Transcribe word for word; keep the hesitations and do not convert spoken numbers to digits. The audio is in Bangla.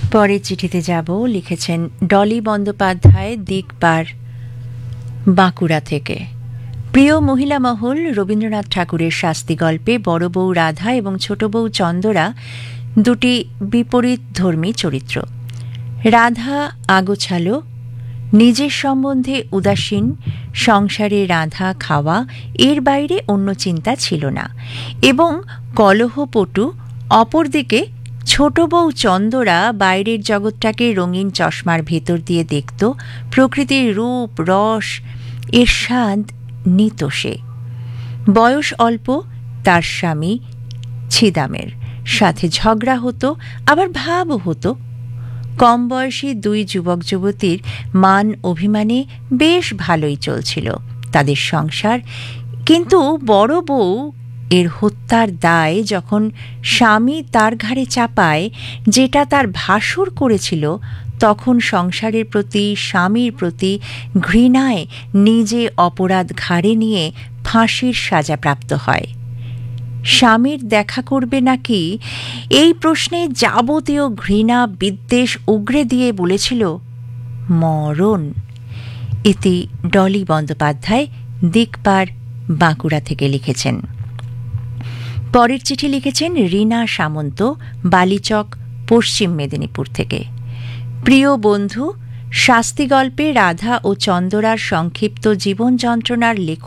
পরের চিঠিতে যাব, লিখেছেন ডলি বন্দ্যোপাধ্যায়, দিকপার, বাঁকুড়া থেকে। প্রিয় মহিলা মহল, রবীন্দ্রনাথ ঠাকুরের শাস্তি গল্পে বড় বউ রাধা এবং ছোট বউ চন্দরা দুটি বিপরীতধর্মী চরিত্র। রাধা আগোছালো, নিজের সম্বন্ধে উদাসীন, সংসারে রাধা খাওয়া, এর বাইরে অন্য চিন্তা ছিল না, এবং কলহপটু। অপরদিকে ছোট বউ চন্দরা বাইরের জগৎটাকে রঙিন চশমার ভেতর দিয়ে দেখত, প্রকৃতির রূপ রস এর স্বাদ নিত সে। বয়স অল্প, তার স্বামী ছিদামের সাথে ঝগড়া হতো, আবার ভাবও হতো। কম বয়সী দুই যুবক যুবতীর মান অভিমানে বেশ ভালোই চলছিল তাদের সংসার, কিন্তু বড় বউ এর হত্যার দায় যখন স্বামী তার ঘাড়ে চাপায়, যেটা তার ভাসুর করেছিল, তখন সংসারের প্রতি, স্বামীর প্রতি ঘৃণায় নিজে অপরাধ ঘাড়ে নিয়ে ফাঁসির সাজা প্রাপ্ত হয়। স্বামীর দেখা করবে নাকি, এই প্রশ্নে যাবতীয় ঘৃণা বিদ্বেষ উগরে দিয়ে বলেছিল মরণ। ইতি ডলি বন্দ্যোপাধ্যায়, দিকপার, বাঁকুড়া থেকে লিখেছেন। পরের চিঠি লিখেছেন রীনা সামন্ত, বালিচক, পশ্চিম মেদিনীপুর থেকে। প্রিয় বন্ধু, শাস্তি গল্পে রাধা ও চন্দরার সংক্ষিপ্ত জীবন যন্ত্রণার লেখ